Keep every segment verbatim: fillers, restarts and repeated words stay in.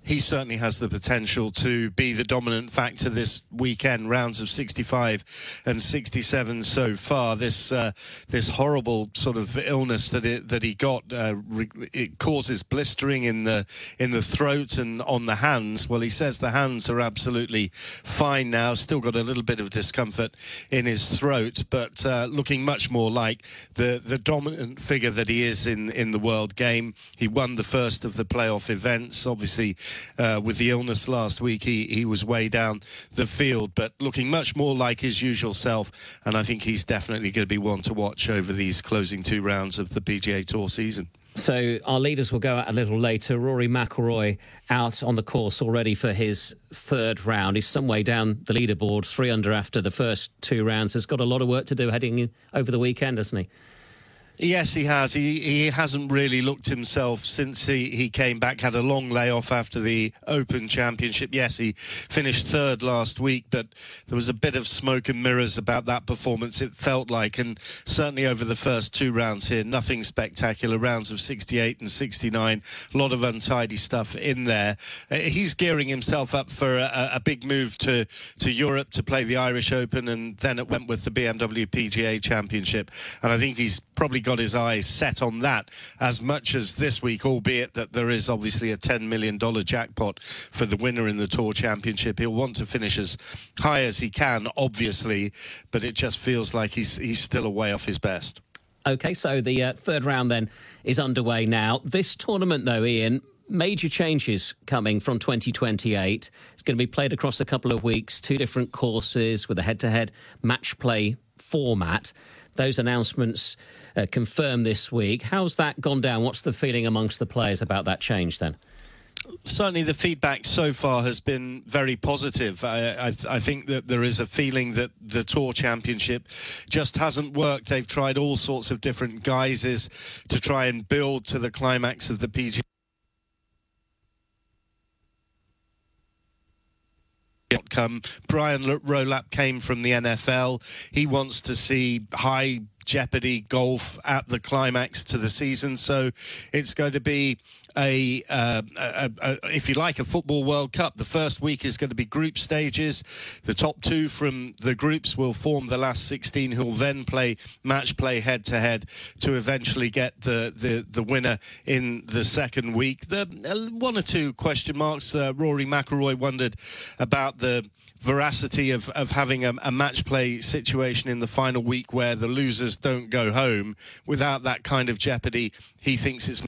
he certainly has the potential to be the dominant factor this weekend. Rounds of sixty-five and sixty-seven so far. This uh, this horrible sort of illness that it, that he got, uh, re- it causes blistering in the in the throat and on the hands. Well, he says the hands are absolutely fine now. Still got a little bit of discomfort in his throat, but uh, looking much more like the the dominant figure that he is in in the world game. He won the first of the playoff events. Obviously, uh, with the illness last week, he he was way down the field, but looking much more like his usual self. And I think he's definitely going to be one to watch over these closing two rounds of the P G A Tour season. So our leaders will go out a little later. Rory McIlroy out on the course already for his third round. He's some way down the leaderboard, three under after the first two rounds. Has got a lot of work to do heading in over the weekend, hasn't he? Yes, he has. He he hasn't really looked himself since he, he came back, had a long layoff after the Open Championship. Yes, he finished third last week, but there was a bit of smoke and mirrors about that performance, it felt like, and certainly over the first two rounds here, nothing spectacular. Rounds of sixty-eight and sixty-nine, a lot of untidy stuff in there. Uh, he's gearing himself up for a, a big move to, to Europe to play the Irish Open, and then it went with the B M W P G A Championship, and I think he's probably got his eyes set on that as much as this week, albeit that there is obviously a ten million dollars jackpot for the winner in the Tour Championship. He'll want to finish as high as he can, obviously, but it just feels like he's he's still a way off his best. OK, so the uh, third round then is underway now. This tournament, though, Ian, major changes coming from twenty twenty-eight. It's going to be played across a couple of weeks, two different courses with a head-to-head match play format. Those announcements uh, confirmed this week. How's that gone down? What's the feeling amongst the players about that change then? Certainly the feedback so far has been very positive. I, I, I think that there is a feeling that the Tour Championship just hasn't worked. They've tried all sorts of different guises to try and build to the climax of the P G A. Outcome. Brian Rowlap came from the N F L. He wants to see high jeopardy golf at the climax to the season, so it's going to be a, uh, a, a, if you like, a football World Cup. The first week is going to be group stages. The top two from the groups will form the last sixteen, who will then play match play head to head to eventually get the, the, the winner in the second week. The uh, one or two question marks. Uh, Rory McIlroy wondered about the veracity of, of having a, a match play situation in the final week where the losers don't go home. Without that kind of jeopardy, he thinks it's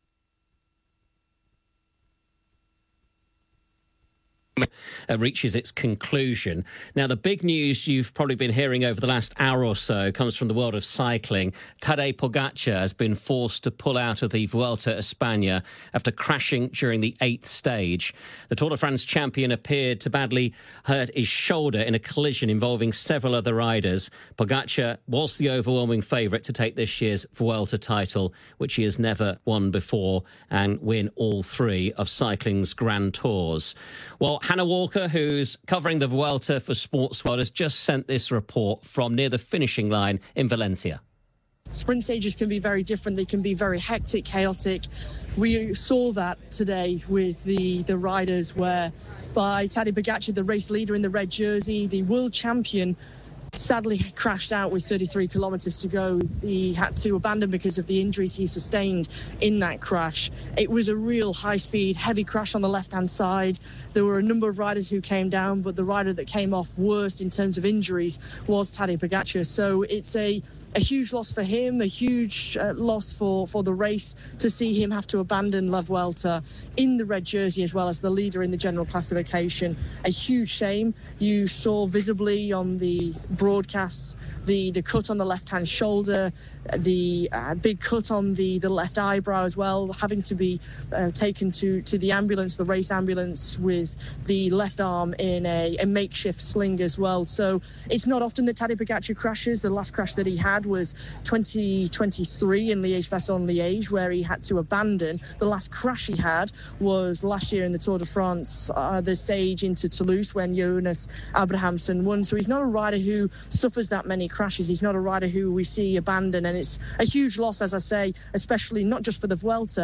Uh, reaches its conclusion. Now, the big news you've probably been hearing over the last hour or so comes from the world of cycling. Tadej Pogačar has been forced to pull out of the Vuelta a España after crashing during the eighth stage. The Tour de France champion appeared to badly hurt his shoulder in a collision involving several other riders. Pogačar was the overwhelming favourite to take this year's Vuelta title, which he has never won before, and win all three of cycling's Grand Tours. Well, Hannah Walker, who's covering the Vuelta for Sportsworld, has just sent this report from near the finishing line in Valencia. Sprint stages can be very different. They can be very hectic, chaotic. We saw that today with the, the riders where by Tadej Pogačar, the race leader in the red jersey, the world champion, sadly crashed out with thirty-three kilometres to go. He had to abandon because of the injuries he sustained in that crash. It was a real high-speed, heavy crash on the left-hand side. There were a number of riders who came down, but the rider that came off worst in terms of injuries was Tadej Pogačar. So it's a A huge loss for him, a huge uh, loss for, for the race to see him have to abandon La Vuelta in the red jersey as well as the leader in the general classification. A huge shame. You saw visibly on the broadcast the, the cut on the left-hand shoulder, the uh, big cut on the, the left eyebrow as well, having to be uh, taken to, to the ambulance, the race ambulance, with the left arm in a, a makeshift sling as well. So it's not often that Tadej Pogačar crashes. The last crash that he had was twenty twenty-three in Liège-Bastogne-Liège, where he had to abandon. The last crash he had was last year in the Tour de France, uh, the stage into Toulouse, when Jonas Abrahamsen won. So he's not a rider who suffers that many crashes. He's not a rider who we see abandon, and it's a huge loss, as I say, especially not just for the Vuelta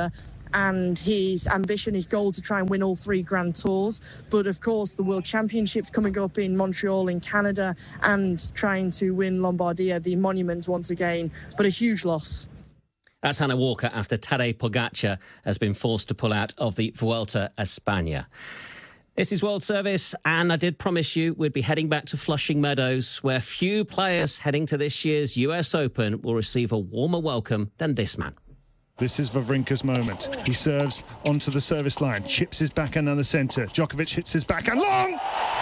and his ambition, his goal to try and win all three Grand Tours. But of course, the World Championships coming up in Montreal in Canada, and trying to win Lombardia, the monument once again. But a huge loss. That's Hannah Walker after Tadej Pogacar has been forced to pull out of the Vuelta a España. This is World Service, and I did promise you we'd be heading back to Flushing Meadows, where few players heading to this year's U S Open will receive a warmer welcome than this man. This is Wawrinka's moment. He serves onto the service line, chips his backhand down the centre. Djokovic hits his backhand long!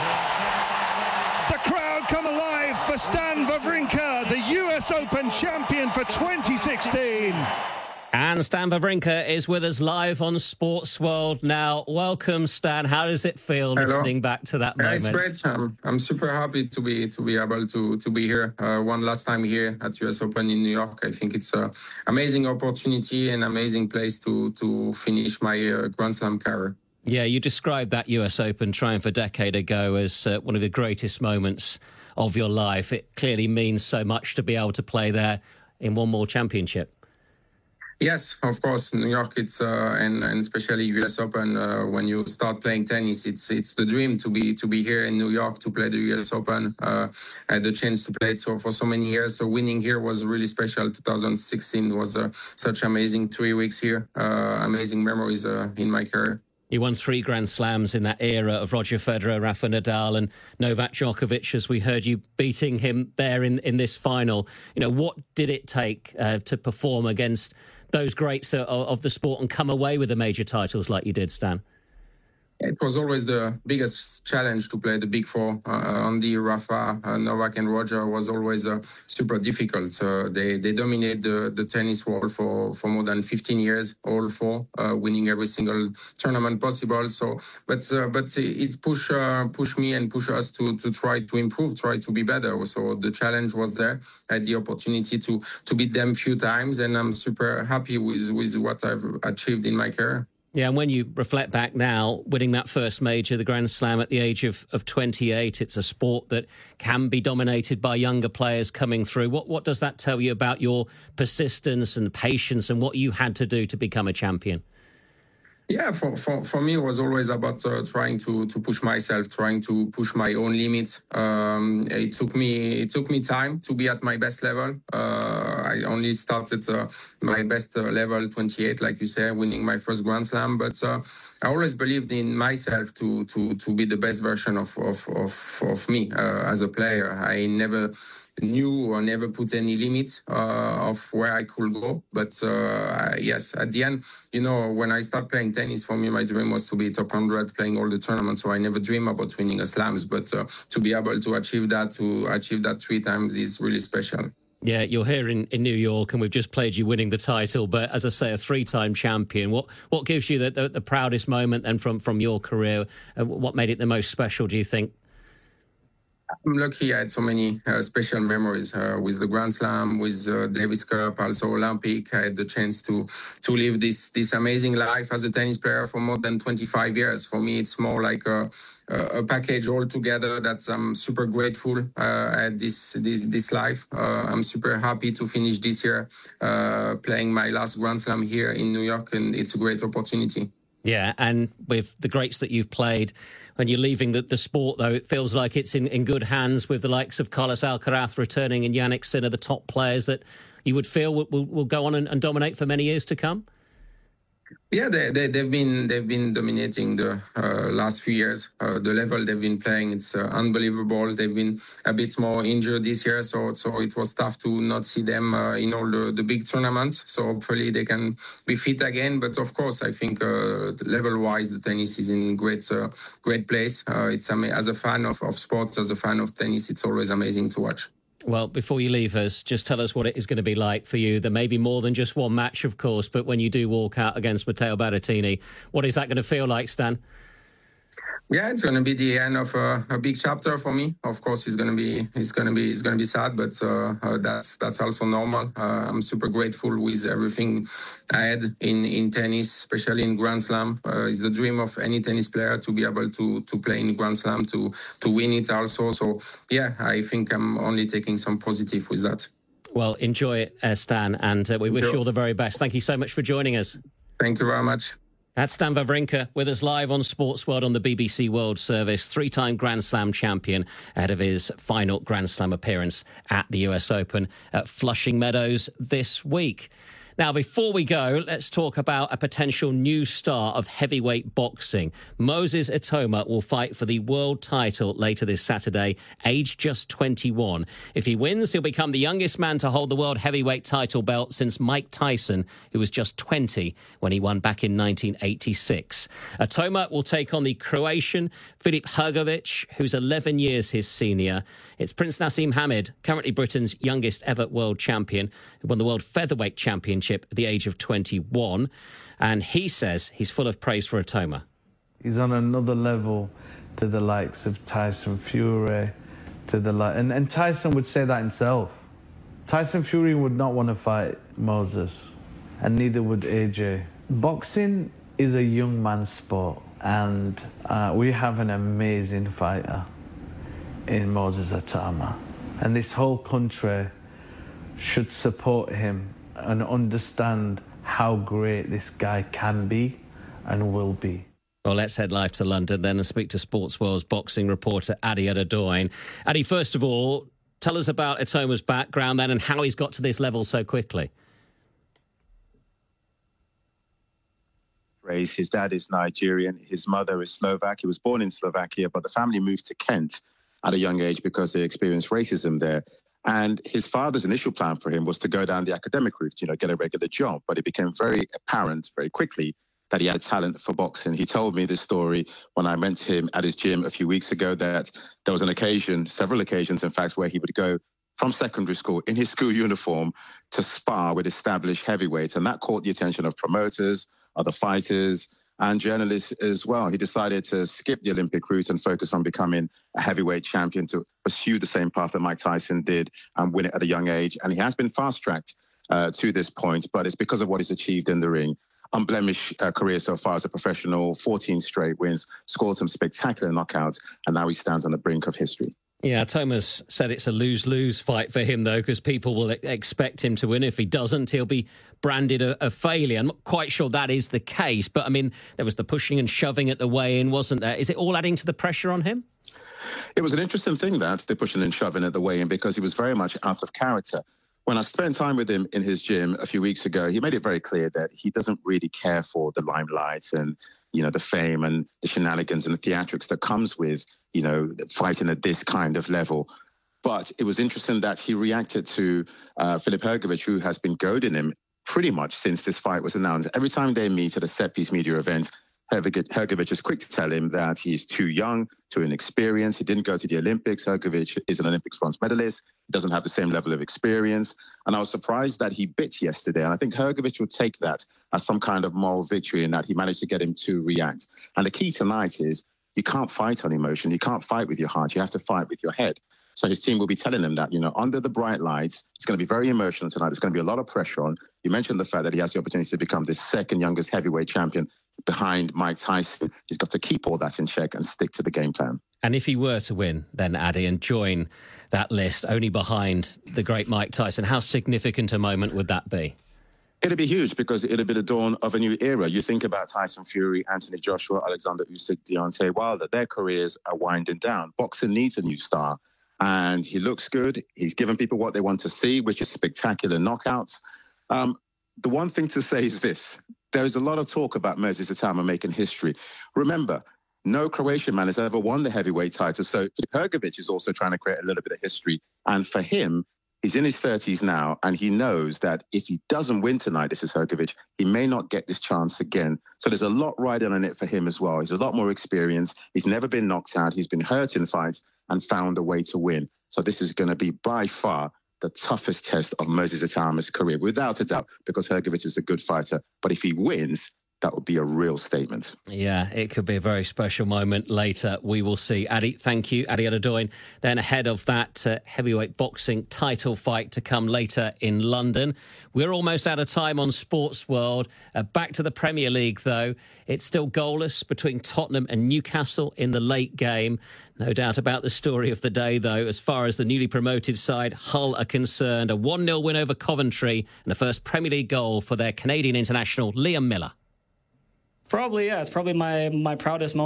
The crowd come alive for Stan Wawrinka, the U S Open champion for twenty sixteen. And Stan Wawrinka is with us live on Sports World now. Welcome, Stan. How does it feel Hello. listening back to that yeah, moment? It's great. Um, I'm super happy to be to be able to to be here uh, one last time here at U S Open in New York. I think it's an amazing opportunity and amazing place to to finish my uh, Grand Slam career. Yeah, you described that U S Open triumph a decade ago as uh, one of the greatest moments of your life. It clearly means so much to be able to play there in one more championship. Yes, of course, New York. It's uh, and and especially U S Open. Uh, when you start playing tennis, it's it's the dream to be to be here in New York to play the U S Open. Uh, I had the chance to play it so for so many years. So winning here was really special. two thousand sixteen was uh, such amazing three weeks here. Uh, amazing memories uh, in my career. You won three Grand Slams in that era of Roger Federer, Rafa Nadal and Novak Djokovic, as we heard you beating him there in, in this final. You know, what did it take uh, to perform against those greats of, of the sport and come away with the major titles like you did, Stan? It was always the biggest challenge to play the big four. Uh, Andy, Rafa, uh, Novak and Roger was always uh, super difficult. Uh, they they dominate the, the tennis world for, for more than fifteen years, all four, uh, winning every single tournament possible. So, but uh, but it push uh, push me and push us to to try to improve, try to be better. So the challenge was there. I had the opportunity to to beat them a few times, and I'm super happy with with what I've achieved in my career. Yeah, and when you reflect back now, winning that first major, the Grand Slam at the age of, of twenty-eight, it's a sport that can be dominated by younger players coming through. What what does that tell you about your persistence and patience and what you had to do to become a champion? Yeah, for, for, for me, it was always about uh, trying to, to push myself, trying to push my own limits. Um, it took me it took me time to be at my best level. Uh, I only started uh, my best uh, level, twenty-eight, like you said, winning my first Grand Slam. But uh, I always believed in myself to to to be the best version of of of, of me uh, as a player. I never knew or never put any limit uh, of where I could go. But uh, yes, at the end, you know, when I started playing tennis, for me, my dream was to be top one hundred, playing all the tournaments. So I never dreamed about winning a slams. But uh, to be able to achieve that, to achieve that three times is really special. Yeah, you're here in, in New York and we've just played you winning the title. But as I say, a three-time champion. What what gives you the, the, the proudest moment and from, from your career? Uh, what made it the most special, do you think? I'm lucky I had so many uh, special memories uh, with the Grand Slam, with uh, Davis Cup, also Olympic. I had the chance to to live this this amazing life as a tennis player for more than twenty-five years. For me, it's more like a, a package altogether that I'm super grateful uh, at this, this, this life. Uh, I'm super happy to finish this year uh, playing my last Grand Slam here in New York, and it's a great opportunity. Yeah, and with the greats that you've played, when you're leaving the, the sport, though, it feels like it's in, in good hands with the likes of Carlos Alcaraz returning and Jannik Sinner, the top players that you would feel will, will, will go on and, and dominate for many years to come? Yeah, they, they, they've been they've been dominating the uh, last few years. Uh, the level they've been playing, it's uh, unbelievable. They've been a bit more injured this year, so so it was tough to not see them uh, in all the, the big tournaments. So hopefully they can be fit again. But of course, I think uh, level-wise, the tennis is in great uh, great place. Uh, it's ama- as a fan of, of sports, as a fan of tennis, it's always amazing to watch. Well, before you leave us, just tell us what it is going to be like for you. There may be more than just one match, of course, but when you do walk out against Matteo Berrettini, what is that going to feel like, Stan? Yeah, it's going to be the end of a, a big chapter for me. Of course, it's going to be it's going to be it's going to be sad, but uh, uh, that's that's also normal. Uh, I'm super grateful with everything I had in, in tennis, especially in Grand Slam. Uh, it's the dream of any tennis player to be able to to play in Grand Slam, to to win it also. So yeah, I think I'm only taking some positive with that. Well, enjoy it, uh, Stan, and uh, we wish you all the very best. Thank you so much for joining us. Thank you very much. That's Stan Wawrinka with us live on Sports World on the B B C World Service, three-time Grand Slam champion ahead of his final Grand Slam appearance at the U S Open at Flushing Meadows this week. Now, before we go, let's talk about a potential new star of heavyweight boxing. Moses Itoma will fight for the world title later this Saturday, aged just twenty-one. If he wins, he'll become the youngest man to hold the world heavyweight title belt since Mike Tyson, who was just twenty when he won back in nineteen eighty-six. Itoma will take on the Croatian Filip Hrgović, who's eleven years his senior. It's Prince Naseem Hamed, currently Britain's youngest ever world champion, who won the World Featherweight Championship at the age of twenty-one. And he says he's full of praise for Itoma. He's on another level to the likes of Tyson Fury, to the li- and, and Tyson would say that himself. Tyson Fury would not want to fight Moses, and neither would A J. Boxing is a young man's sport, and uh, we have an amazing fighter in Moses Itoma. And this whole country should support him and understand how great this guy can be and will be. Well, let's head live to London then and speak to Sports World's boxing reporter Adi Adedoyin. Adi, first of all, tell us about Itoma's background then and how he's got to this level so quickly. His dad is Nigerian, his mother is Slovak. He was born in Slovakia, but the family moved to Kent at a young age because they experienced racism there. And his father's initial plan for him was to go down the academic route, you know, get a regular job. But it became very apparent very quickly that he had talent for boxing. He told me this story when I met him at his gym a few weeks ago, that there was an occasion, several occasions, in fact, where he would go from secondary school in his school uniform to spar with established heavyweights. And that caught the attention of promoters, other fighters, and journalists as well. He decided to skip the Olympic route and focus on becoming a heavyweight champion, to pursue the same path that Mike Tyson did and win it at a young age. And he has been fast-tracked uh, to this point, but it's because of what he's achieved in the ring. Unblemished uh, career so far as a professional, fourteen straight wins, scored some spectacular knockouts, and now he stands on the brink of history. Yeah, Thomas said it's a lose-lose fight for him, though, because people will expect him to win. If he doesn't, he'll be branded a, a failure. I'm not quite sure that is the case, but, I mean, there was the pushing and shoving at the weigh-in, wasn't there? Is it all adding to the pressure on him? It was an interesting thing, that, the pushing and shoving at the weigh-in, because he was very much out of character. When I spent time with him in his gym a few weeks ago, he made it very clear that he doesn't really care for the limelight and, you know, the fame and the shenanigans and the theatrics that comes with, you know, fighting at this kind of level. But it was interesting that he reacted to uh, Filip Hrgović, who has been goading him pretty much since this fight was announced. Every time they meet at a set-piece media event, Hrgović is quick to tell him that he's too young, too inexperienced. He didn't go to the Olympics. Hrgović is an Olympics bronze medalist. He doesn't have the same level of experience. And I was surprised that he bit yesterday. And I think Hrgović will take that as some kind of moral victory, in that he managed to get him to react. And the key tonight is you can't fight on emotion. You can't fight with your heart. You have to fight with your head. So his team will be telling him that, you know, under the bright lights, it's going to be very emotional tonight. There's going to be a lot of pressure on. You mentioned the fact that he has the opportunity to become the second youngest heavyweight champion behind Mike Tyson. He's got to keep all that in check and stick to the game plan. And if he were to win, then, Adi, and join that list only behind the great Mike Tyson, how significant a moment would that be? It'd be huge, because it'd be the dawn of a new era. You think about Tyson Fury, Anthony Joshua, Alexander Usyk, Deontay Wilder. Their careers are winding down. Boxing needs a new star. And he looks good. He's given people what they want to see, which is spectacular knockouts. Um, the one thing to say is this. There is a lot of talk about Moses Itoma making history. Remember, no Croatian man has ever won the heavyweight title. So Hrgović is also trying to create a little bit of history. And for him, he's in his thirties now, and he knows that if he doesn't win tonight, this is Hrgović, he may not get this chance again. So there's a lot riding on it for him as well. He's a lot more experienced. He's never been knocked out. He's been hurt in fights and found a way to win. So this is going to be by far the toughest test of Moses Itoma's career, without a doubt, because Hrgović is a good fighter. But if he wins, that would be a real statement. Yeah, it could be a very special moment later. We will see. Adi, thank you. Adi Adedoyin. Then ahead of that uh, heavyweight boxing title fight to come later in London. We're almost out of time on Sports World. Uh, back to the Premier League, though. It's still goalless between Tottenham and Newcastle in the late game. No doubt about the story of the day, though, as far as the newly promoted side, Hull, are concerned. A one nil win over Coventry and the first Premier League goal for their Canadian international, Liam Miller. Probably, yeah. It's probably my, my proudest moment.